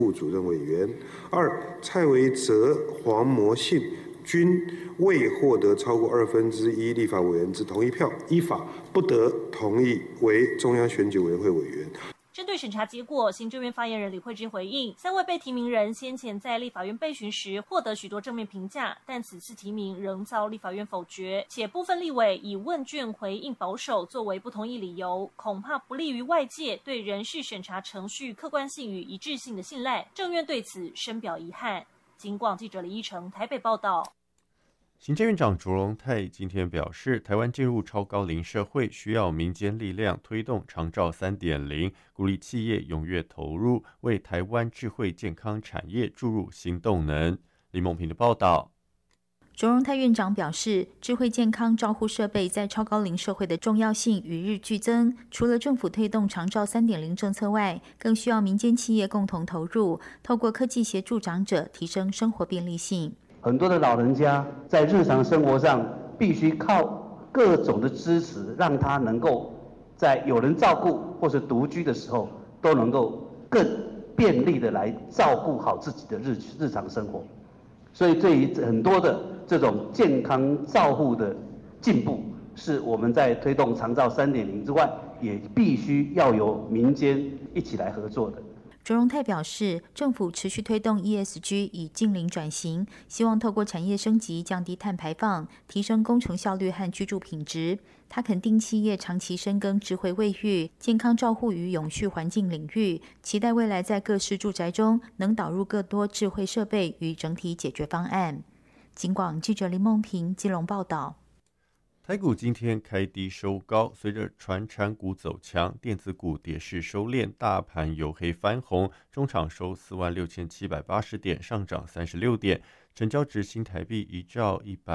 部主任委员。二、蔡维泽、黄模信均未获得超过1/2立法委员之同意票，依法不得同意为中央选举委员会委员。 针对审查结果，行政院发言人李慧芝回应，3位被提名人先前在立法院备询时获得许多正面评价，但此次提名仍遭立法院否决，且部分立委以问卷回应保守作为不同意理由，恐怕不利于外界对人事审查程序客观性与一致性的信赖。政院对此深表遗憾。警广记者李依成台北报道。 行政院长卓荣泰今天表示，台湾进入超高龄社会，需要民间力量推动长照 3.0， 鼓励企业踊跃投入，为台湾智慧健康产业注入新动能。李梦平的报道。 卓荣泰院长表示，智慧健康照护设备在超高龄社会的重要性与日俱增，除了政府推动长照 3.0 政策外，更需要民间企业共同投入，透过科技协助长者提升生活便利性。 很多的老人家在日常生活上必须靠各种的支持，让他能够在有人照顾或是独居的时候，都能够更便利的来照顾好自己的日常生活。所以对于很多的这种健康照护的进步，是我们在推动长照 3.0 之外，也必须要由民间一起来合作的。 卓荣泰表示，政府持续推动 ESG 以净零转型，希望透过产业升级降低碳排放，提升工程效率和居住品质。他肯定企业长期深耕智慧卫浴、健康照护与永续环境领域，期待未来在各式住宅中能导入更多智慧设备与整体解决方案。警广记者林梦平基隆报道。 台股今天开低收高，随着传产股走强，电子股跌势收敛，大盘由黑翻红，中场收46780点，上涨36点，成交值新台币1兆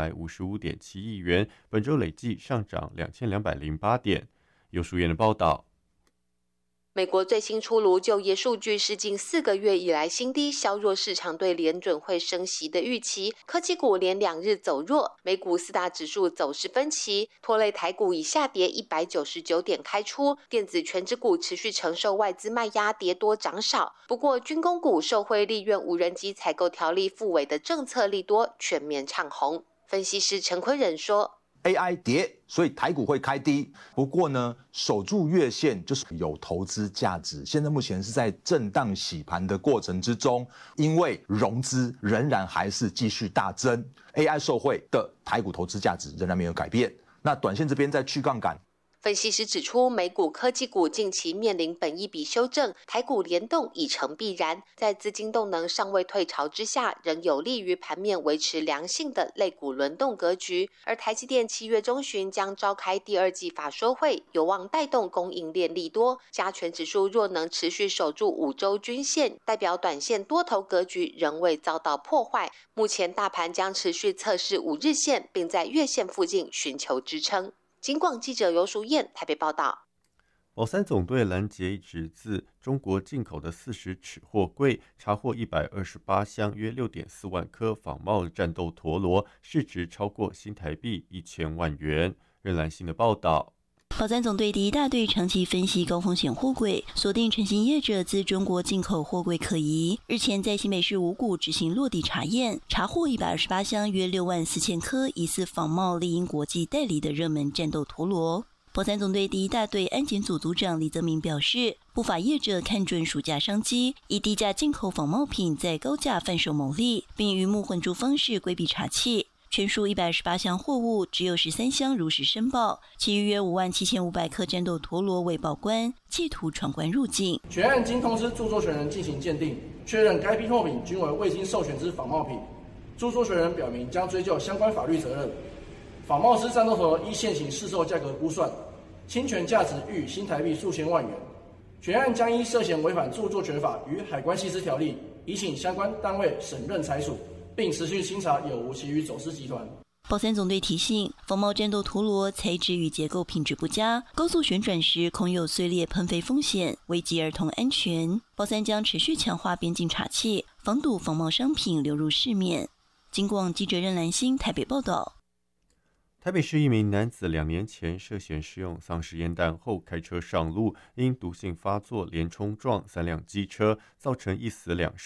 155.7亿元，本周累计上涨2208点。有书院的报道。 美国最新出炉就业数据是近4个月以来新低，削弱市场对联准会升息的预期。科技股连2日走弱，美股4大指数走势分歧，拖累台股以下跌199点开出。电子全指股持续承受外资卖压，跌多涨少。不过军工股受惠立院无人机采购条例复委的政策利多，全面唱红。分析师陈坤仁说 ，AI 跌，所以台股会开低。不过呢，守住月线就是有投资价值。现在目前是在震荡洗盘的过程之中，因为融资仍然还是继续大增 ，AI 受惠的台股投资价值仍然没有改变。那短线这边在去杠杆。 分析师指出，美股科技股近期面临本益比修正，台股联动已成必然。在资金动能尚未退潮之下，仍有利于盘面维持良性的类股轮动格局。而台积电7月中旬将召开第2季法说会，有望带动供应链利多。加权指数若能持续守住5周均线，代表短线多头格局仍未遭到破坏。目前大盘将持续测试5日线，并在月线附近寻求支撑。警广记者游淑燕台北报道。 宝山总队拦截一直自中国进口的40尺货柜，查获128箱约6.4万颗仿冒战斗陀螺，市值超过新台币1000万元。任兰欣的报道。 宝山总队第1大队长期分析高风险货柜，锁定成型业者自中国进口货柜可疑。日前在新北市五股执行落地查验，查获128箱约64000颗疑似仿冒丽英国际代理的热门战斗陀螺。宝山总队第1大队安检组组长李泽明表示，不法业者看准暑假商机，以低价进口仿冒品，在高价贩售牟利，并鱼目混珠方式规避查缉。全数128箱货物，只有13箱如实申报，其余约57500颗战斗陀螺未报关，企图闯关入境。 全案经通知著作权人进行鉴定，确认该批货品均为未经授权之仿冒品，著作权人表明将追究相关法律责任。仿冒之战斗陀螺依现行市售价格估算，侵权价值逾新台币数千万元。全案将依涉嫌违反著作权法与海关西施条例，已请相关单位审认裁处，并持续清查有无其余走私集团。 宝山总队提醒，仿冒战斗陀螺材质与结构品质不佳，高速旋转时恐有碎裂喷飞风险，危及儿童安全。宝山将持续强化边境查缉，防堵仿冒商品流入市面。警广记者任兰欣台北报道。 台北市一名男子2年前涉嫌使用丧尸烟弹后开车上路，因毒性发作连冲撞3辆机车，造成1死2伤。